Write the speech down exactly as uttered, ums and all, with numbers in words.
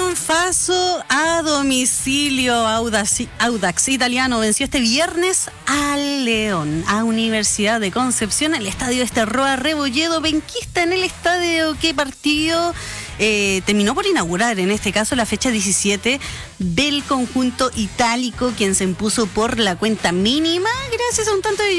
Triunfazo a domicilio. Audax, Audax Italiano venció este viernes al León, a Universidad de Concepción, el estadio este Roa Rebolledo Penquista, en el estadio que partió. Eh, terminó por inaugurar en este caso la fecha diecisiete del conjunto itálico, quien se impuso por la cuenta mínima gracias a un tanto de